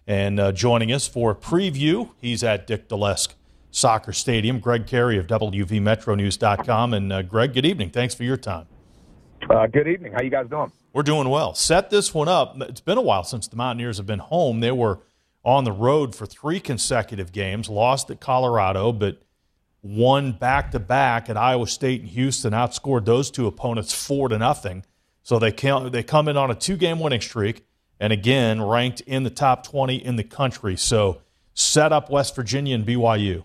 And joining us for a preview, he's at Dick Dalesk Soccer Stadium. Greg Carey of WVMetroNews.com. And Greg, good evening. Thanks for your time. Good evening. How you guys doing? We're doing well. Set this one up. It's been a while since the Mountaineers have been home. They were on the road for 3 consecutive games, lost at Colorado, but won back-to-back at Iowa State and Houston, outscored those two opponents 4-0. So they come in on a 2-game winning streak, and again, ranked in the top 20 in the country. So set up West Virginia and BYU.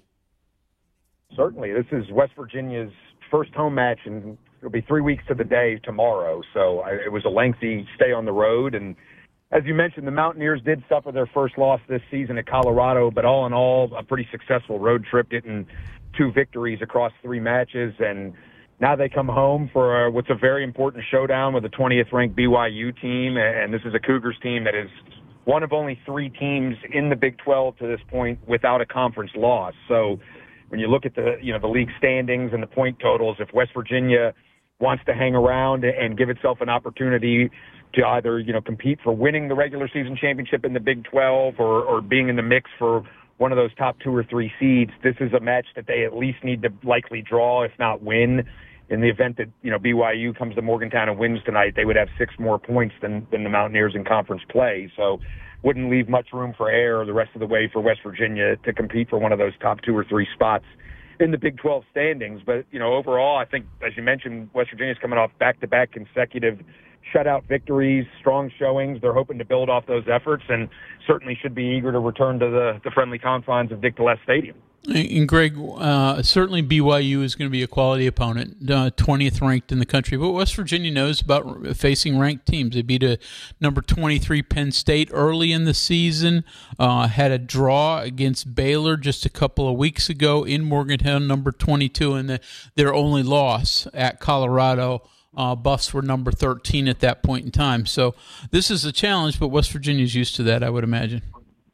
Certainly. This is West Virginia's first home match, and it'll be 3 weeks to the day tomorrow. So it was a lengthy stay on the road. And as you mentioned, the Mountaineers did suffer their first loss this season at Colorado, but all in all, a pretty successful road trip, getting 2 victories across 3 matches. And now they come home for what's a very important showdown with the 20th-ranked BYU team. And this is a Cougars team that is one of only 3 teams in the Big 12 to this point without a conference loss. So when you look at the league standings and the point totals, if West Virginia wants to hang around and give itself an opportunity to either, compete for winning the regular season championship in the Big 12 or being in the mix for one of those top 2 or 3 seeds, this is a match that they at least need to likely draw, if not win. In the event that, BYU comes to Morgantown and wins tonight, they would have 6 more points than the Mountaineers in conference play. So wouldn't leave much room for error the rest of the way for West Virginia to compete for one of those top 2 or 3 spots in the Big 12 standings. But, overall, I think, as you mentioned, West Virginia's coming off back-to-back consecutive shutout victories, strong showings. They're hoping to build off those efforts and certainly should be eager to return to the friendly confines of Dick Dalesk Stadium. And Greg, certainly BYU is going to be a quality opponent, 20th ranked in the country. But West Virginia knows about facing ranked teams. They beat a number 23 Penn State early in the season, had a draw against Baylor just a couple of weeks ago in Morgantown, number 22, and their only loss at Colorado. Buffs were number 13 at that point in time. So this is a challenge, but West Virginia's used to that, I would imagine.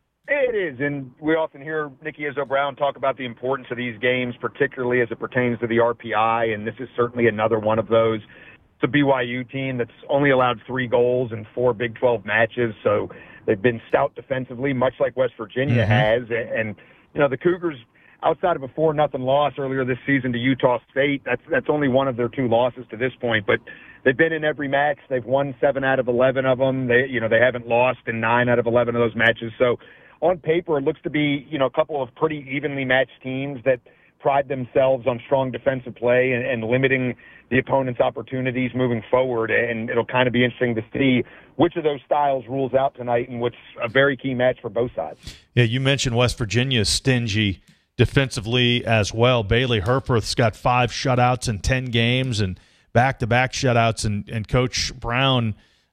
It is, and we often hear Nikki Izzo-Brown talk about the importance of these games, particularly as it pertains to the RPI, and this is certainly another one of those. It's a BYU team that's only allowed 3 goals in 4 Big 12 matches, so they've been stout defensively, much like West Virginia has. And the Cougars, outside of a 4-0 loss earlier this season to Utah State, that's only one of their 2 losses to this point, but they've been in every match. They've won 7 out of 11 of them. They haven't lost in 9 out of 11 of those matches. So on paper, it looks to be, a couple of pretty evenly matched teams that pride themselves on strong defensive play and limiting the opponent's opportunities moving forward. And it'll kind of be interesting to see which of those styles rules out tonight and which a very key match for both sides. Yeah, you mentioned West Virginia's stingy defensively as well. Bailey Herperth's got 5 shutouts in 10 games and back-to-back shutouts. And Coach Brown,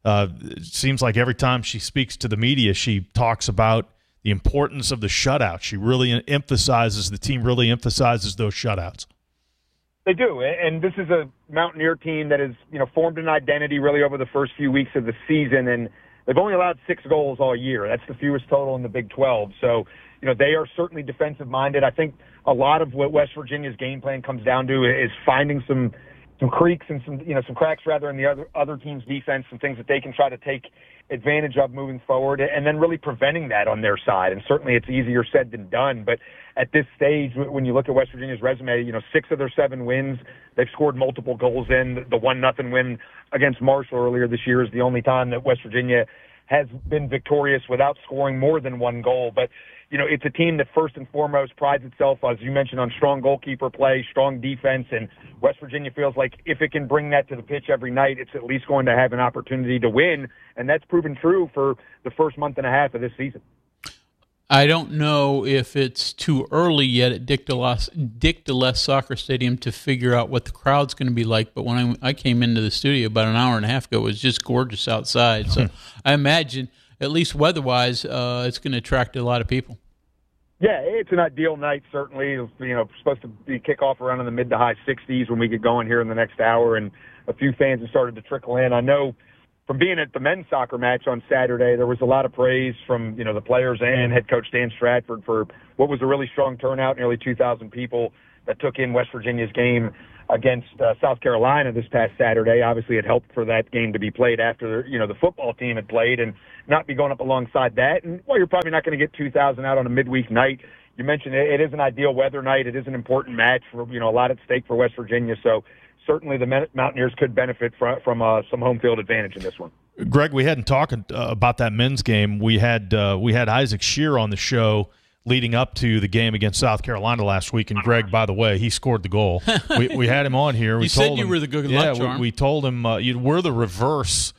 it seems like every time she speaks to the media, she talks about the importance of the shutout. She really emphasizes, the team really emphasizes those shutouts. They do, and this is a Mountaineer team that has, formed an identity really over the first few weeks of the season, and they've only allowed 6 goals all year. That's the fewest total in the Big 12. So, they are certainly defensive-minded. I think a lot of what West Virginia's game plan comes down to is finding some creaks and some cracks rather in the other team's defense, some things that they can try to take advantage of moving forward, and then really preventing that on their side. And certainly it's easier said than done, but at this stage, when you look at West Virginia's resume, 6 of their 7 wins, they've scored multiple goals in. The 1-0 win against Marshall earlier this year is the only time that West Virginia has been victorious without scoring more than 1 goal. But it's a team that first and foremost prides itself, as you mentioned, on strong goalkeeper play, strong defense, and West Virginia feels like if it can bring that to the pitch every night, it's at least going to have an opportunity to win, and that's proven true for the first month and a half of this season. I don't know if it's too early yet at Dick Dalesk Soccer Stadium to figure out what the crowd's going to be like, but when I came into the studio about an hour and a half ago, it was just gorgeous outside. So I imagine, at least weather-wise, it's going to attract a lot of people. Yeah, it's an ideal night, certainly. Supposed to be kickoff around in the mid to high 60s when we get going here in the next hour, and a few fans have started to trickle in. I know from being at the men's soccer match on Saturday, there was a lot of praise from, the players and head coach Dan Stratford for what was a really strong turnout, nearly 2,000 people that took in West Virginia's game against South Carolina this past Saturday. Obviously, it helped for that game to be played after the football team had played and not be going up alongside that. And you're probably not going to get 2,000 out on a midweek night. You mentioned it is an ideal weather night. It is an important match for a lot at stake for West Virginia. So certainly the Mountaineers could benefit from some home field advantage in this one. Greg, we hadn't talked about that men's game. We had Isaac Shear on the show leading up to the game against South Carolina last week. And Greg, by the way, he scored the goal. We had him on here. We said told you him, were the good luck charm. We told him we're the reverse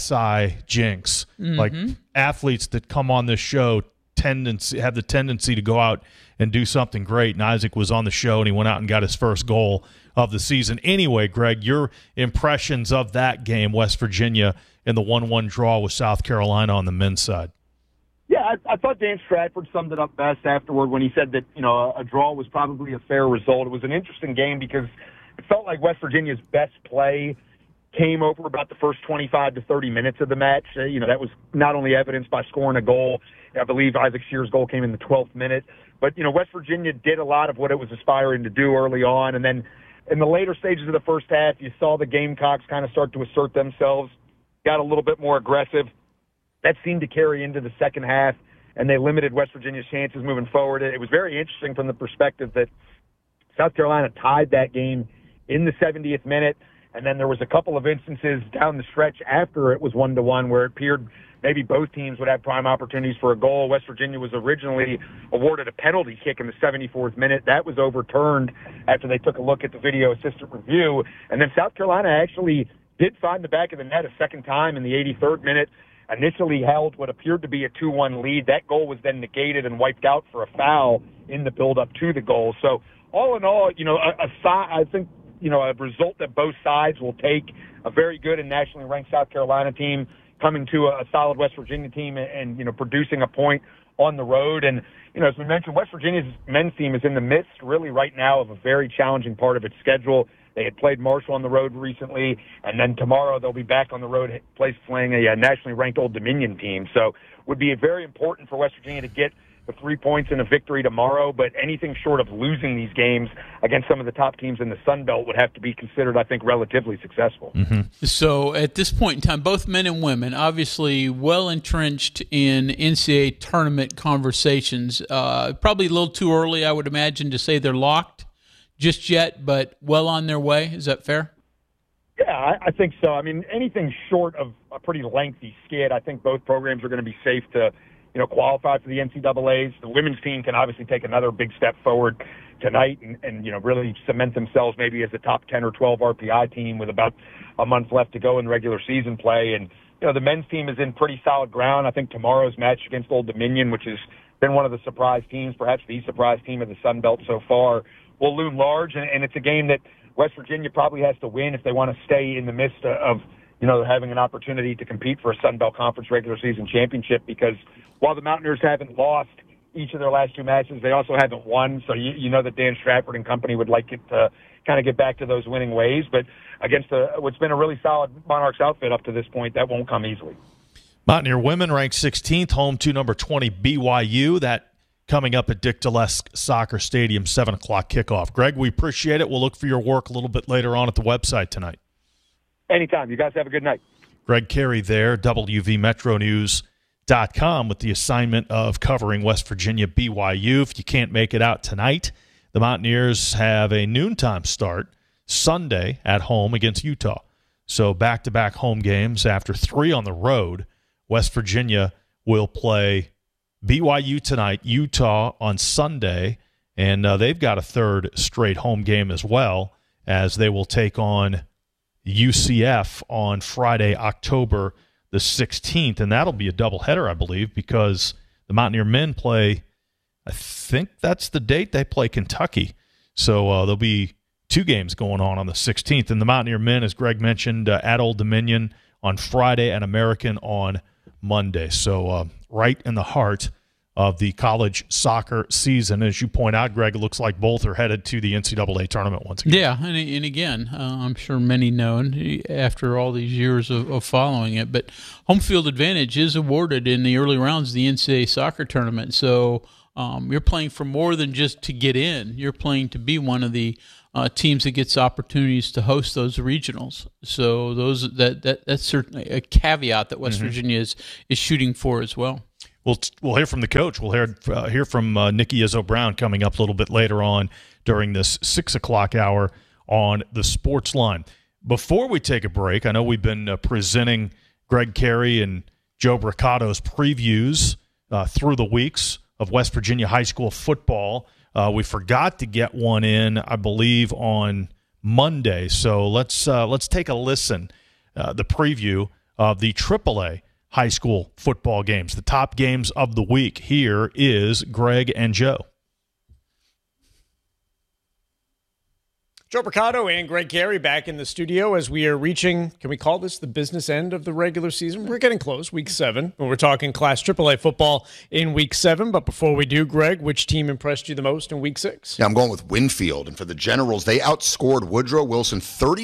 SI jinx. Mm-hmm. Like athletes that come on this show have the tendency to go out and do something great. And Isaac was on the show, and he went out and got his first goal of the season. Anyway, Greg, your impressions of that game, West Virginia, in the 1-1 draw with South Carolina on the men's side. Yeah, I thought Dan Stratford summed it up best afterward when he said that, a draw was probably a fair result. It was an interesting game because it felt like West Virginia's best play came over about the first 25 to 30 minutes of the match. That was not only evidenced by scoring a goal. I believe Isaac Shear's goal came in the 12th minute. But, West Virginia did a lot of what it was aspiring to do early on. And then in the later stages of the first half, you saw the Gamecocks kind of start to assert themselves, got a little bit more aggressive. That seemed to carry into the second half, and they limited West Virginia's chances moving forward. It was very interesting from the perspective that South Carolina tied that game in the 70th minute, and then there was a couple of instances down the stretch after it was 1-1 where it appeared maybe both teams would have prime opportunities for a goal. West Virginia was originally awarded a penalty kick in the 74th minute. That was overturned after they took a look at the video assistant review, and then South Carolina actually did find the back of the net a second time in the 83rd minute. Initially held what appeared to be a 2-1 lead. That goal was then negated and wiped out for a foul in the build-up to the goal. So all in all, I think, a result that both sides will take, a very good and nationally ranked South Carolina team coming to a solid West Virginia team and producing a point on the road. And, as we mentioned, West Virginia's men's team is in the midst really right now of a very challenging part of its schedule. They had played Marshall on the road recently, and then tomorrow they'll be back on the road playing a nationally ranked Old Dominion team. So it would be very important for West Virginia to get the 3 points and a victory tomorrow, but anything short of losing these games against some of the top teams in the Sun Belt would have to be considered, I think, relatively successful. Mm-hmm. So at this point in time, both men and women, obviously well entrenched in NCAA tournament conversations. Probably a little too early, I would imagine, to say they're locked just yet, but well on their way. Is that fair? Yeah, I think so. I mean, anything short of a pretty lengthy skid, I think both programs are going to be safe to, qualify for the NCAAs. The women's team can obviously take another big step forward tonight and really cement themselves maybe as a top 10 or 12 RPI team with about a month left to go in regular season play. And, the men's team is in pretty solid ground. I think tomorrow's match against Old Dominion, which has been one of the surprise teams, perhaps the surprise team of the Sun Belt so far, will loom large, and it's a game that West Virginia probably has to win if they want to stay in the midst of having an opportunity to compete for a Sun Belt Conference regular season championship, because while the Mountaineers haven't lost each of their last two matches, they also haven't won, so you know that Dan Stratford and company would like it to kind of get back to those winning ways, but against what's been a really solid Monarchs outfit up to this point, that won't come easily. Mountaineer women ranked 16th, home to number 20 BYU. That coming up at Dick Delesk Soccer Stadium, 7 o'clock kickoff. Greg, we appreciate it. We'll look for your work a little bit later on at the website tonight. Anytime. You guys have a good night. Greg Carey there, WVMetroNews.com, with the assignment of covering West Virginia BYU. If you can't make it out tonight, the Mountaineers have a noontime start Sunday at home against Utah. So back-to-back home games after 3 on the road. West Virginia will play BYU tonight, Utah on Sunday, and they've got a third straight home game as well, as they will take on UCF on Friday, October the 16th, and that'll be a doubleheader, I believe, because the Mountaineer men play, I think that's the date they play Kentucky. So there'll be 2 games going on the 16th, and the Mountaineer men, as Greg mentioned, at Old Dominion on Friday and American on Monday. So right in the heart of the college soccer season. As you point out, Greg, it looks like both are headed to the NCAA tournament once again. Yeah, and again, I'm sure many know after all these years of following it, but home field advantage is awarded in the early rounds of the NCAA soccer tournament. So you're playing for more than just to get in. You're playing to be one of the teams that gets opportunities to host those regionals. So that's certainly a caveat that West Virginia is shooting for as well. We'll hear from the coach. We'll hear from Nikki Izzo-Brown coming up a little bit later on during this 6 o'clock hour on the Sports Line. Before we take a break, I know we've been presenting Greg Carey and Joe Bricato's previews through the weeks of West Virginia high school football. We forgot to get one in, I believe, on Monday. So let's take a listen. The preview of the AAA high school football games, the top games of the week. Here is Greg and Joe. Joe Bricato and Greg Carey back in the studio as we are reaching, can we call this the business end of the regular season? We're getting close, week 7. We're talking Class AAA football in week 7. But before we do, Greg, which team impressed you the most in week 6? Yeah, I'm going with Winfield. And for the Generals, they outscored Woodrow Wilson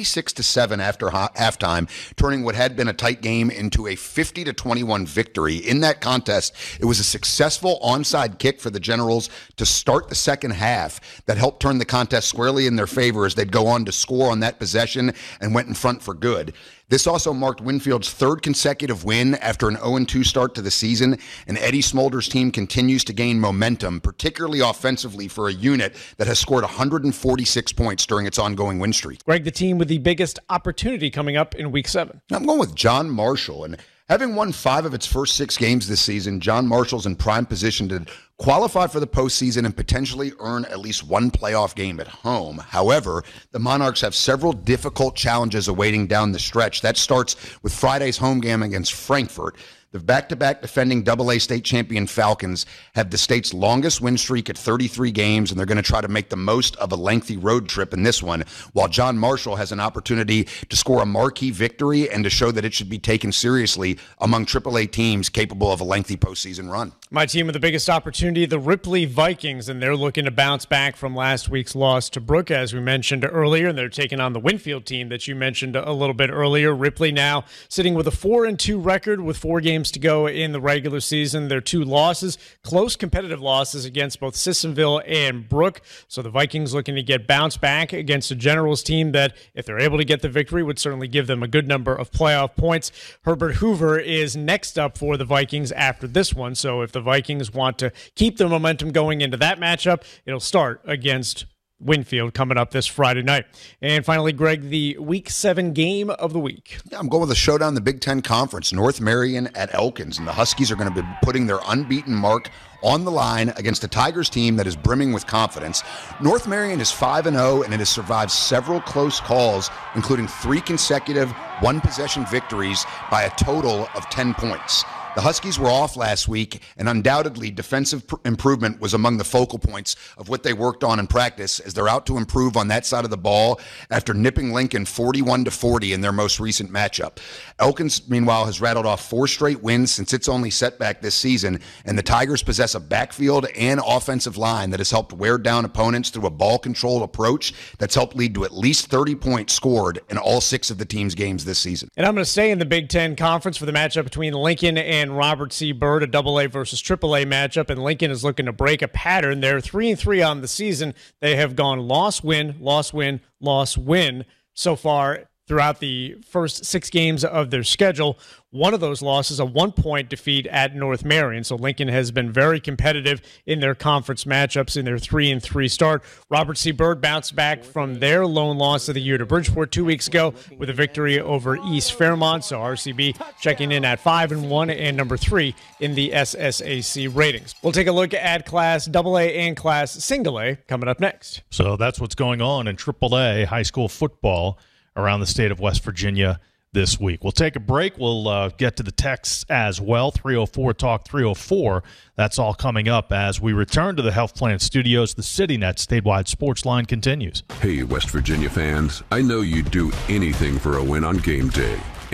36-7 after halftime, turning what had been a tight game into a 50-21 victory. In that contest, it was a successful onside kick for the Generals to start the second half that helped turn the contest squarely in their favor as they'd go on to score on that possession and went in front for good. This also marked Winfield's 3rd consecutive win after an 0-2 start to the season, and Eddie Smolder's team continues to gain momentum, particularly offensively for a unit that has scored 146 points during its ongoing win streak. Greg, the team with the biggest opportunity coming up in week 7. I'm going with John Marshall, and having won 5 of its first 6 games this season, John Marshall's in prime position to qualify for the postseason and potentially earn at least one playoff game at home. However, the Monarchs have several difficult challenges awaiting down the stretch. That starts with Friday's home game against Frankfurt. The back-to-back defending AA state champion Falcons have the state's longest win streak at 33 games, and they're going to try to make the most of a lengthy road trip in this one, while John Marshall has an opportunity to score a marquee victory and to show that it should be taken seriously among AAA teams capable of a lengthy postseason run. My team with the biggest opportunity, the Ripley Vikings, and they're looking to bounce back from last week's loss to Brooke, as we mentioned earlier, and they're taking on the Winfield team that you mentioned a little bit earlier. Ripley now sitting with a 4-2 record with 4 games to go in the regular season. Their 2 losses, close competitive losses against both Sissonville and Brooke. So the Vikings looking to get bounced back against a Generals team that, if they're able to get the victory, would certainly give them a good number of playoff points. Herbert Hoover is next up for the Vikings after this one. So if the Vikings want to keep the momentum going into that matchup, it'll start against Winfield coming up this Friday night. And finally, Greg, the week 7 game of the week. Yeah, I'm going with a showdown in the Big Ten Conference, North Marion at Elkins, and the Huskies are going to be putting their unbeaten mark on the line against a Tigers team that is brimming with confidence. North Marion is 5-0, and it has survived several close calls, including 3 consecutive one-possession victories by a total of 10 points. The Huskies were off last week, and undoubtedly defensive improvement was among the focal points of what they worked on in practice, as they're out to improve on that side of the ball after nipping Lincoln 41-40 in their most recent matchup. Elkins, meanwhile, has rattled off 4 straight wins since its only setback this season, and the Tigers possess a backfield and offensive line that has helped wear down opponents through a ball-controlled approach that's helped lead to at least 30 points scored in all 6 of the team's games this season. And I'm going to stay in the Big Ten Conference for the matchup between Lincoln and Robert C. Byrd, a AA versus AAA matchup, and Lincoln is looking to break a pattern. They're 3-3 on the season. They have gone loss, win, loss, win, loss, win so far throughout the first 6 games of their schedule. One of those losses, a 1-point defeat at North Marion. So Lincoln has been very competitive in their conference matchups in their 3-3 start. Robert C. Byrd bounced back from their lone loss of the year to Bridgeport 2 weeks ago with a victory over East Fairmont. So RCB checking in at 5-1 and number 3 in the SSAC ratings. We'll take a look at Class AA and Class Single A coming up next. So that's what's going on in AAA high school football around the state of West Virginia this week. We'll take a break. We'll get to the texts as well. 304-TALK 304. That's all coming up as we return to the Health Plan Studios. The CityNet statewide sports line continues. Hey, West Virginia fans. I know you'd do anything for a win on game day.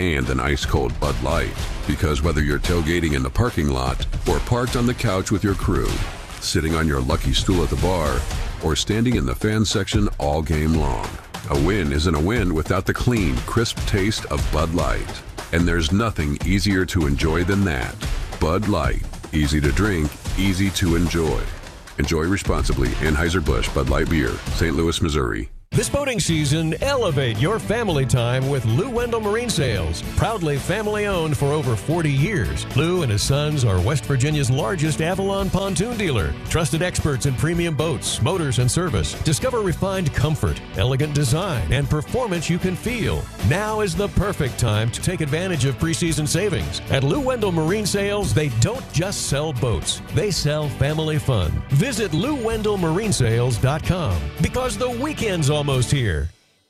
and an ice-cold Bud Light. Because whether you're tailgating in the parking lot or parked on the couch with your crew, sitting on your lucky stool at the bar, or standing in the fan section all game long, a win isn't a win without the clean, crisp taste of Bud Light. And there's nothing easier to enjoy than that. Bud Light. Easy to drink, easy to enjoy. Enjoy responsibly. Anheuser-Busch Bud Light Beer, St. Louis, Missouri. This boating season, elevate your family time with Lou Wendell Marine Sales. Proudly family-owned for over 40 years, Lou and his sons are West Virginia's largest Avalon pontoon dealer. Trusted experts in premium boats, motors, and service. Discover refined comfort, elegant design, and performance you can feel. Now is the perfect time to take advantage of preseason savings. At Lou Wendell Marine Sales, they don't just sell boats. They sell family fun. Visit LouWendellMarineSales.com because the weekend's almost here.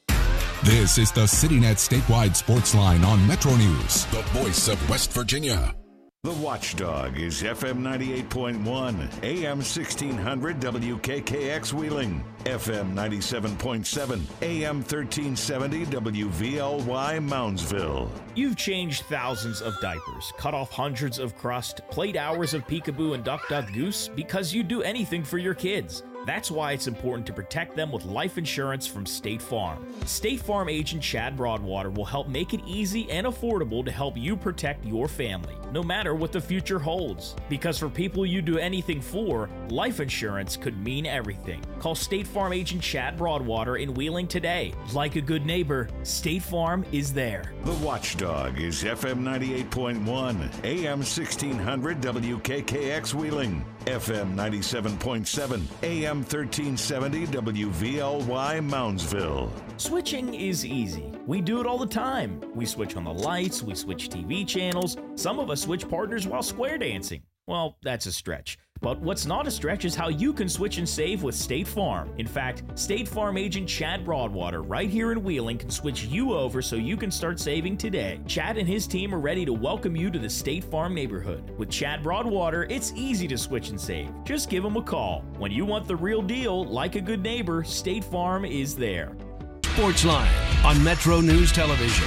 This is the CityNet Statewide Sports Line on Metro News, the voice of West Virginia. The Watchdog is FM 98.1, AM 1600 WKKX Wheeling, FM 97.7, AM 1370 WVLY Moundsville. You've changed thousands of diapers, cut off hundreds of crust, played hours of peekaboo and duck duck goose because you do anything for your kids. That's why it's important to protect them with life insurance from State Farm. State Farm agent Chad Broadwater will help make it easy and affordable to help you protect your family, no matter what the future holds. Because for people you do anything for, life insurance could mean everything. Call State Farm agent Chad Broadwater in Wheeling today. Like a good neighbor, State Farm is there. The Watchdog is FM 98.1, AM 1600 WKKX Wheeling, FM 97.7, AM 1370 WVLY Moundsville. Switching is easy. We do it all the time. We switch on the lights, we switch TV channels. Some of us switch partners while square dancing. Well, that's a stretch. But what's not a stretch is how you can switch and save with State Farm. In fact, State Farm agent Chad Broadwater right here in Wheeling can switch you over so you can start saving today. Chad and his team are ready to welcome you to the State Farm neighborhood. With Chad Broadwater, it's easy to switch and save. Just give him a call. When you want the real deal, like a good neighbor, State Farm is there. Sportsline on Metro News Television.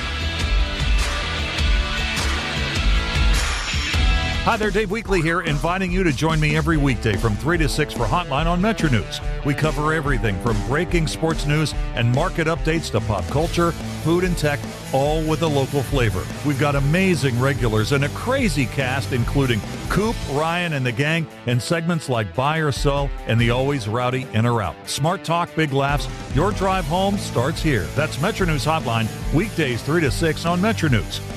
Hi there, Dave Weekley here, inviting you to join me every weekday from 3 to 6 for Hotline on Metro News. We cover everything from breaking sports news and market updates to pop culture, food, and tech, all with a local flavor. We've got amazing regulars and a crazy cast, including Coop, Ryan, and the gang, and segments like Buy or Sell and the always rowdy In or Out. Smart talk, big laughs. Your drive home starts here. That's Metro News Hotline, weekdays 3 to 6 on Metro News.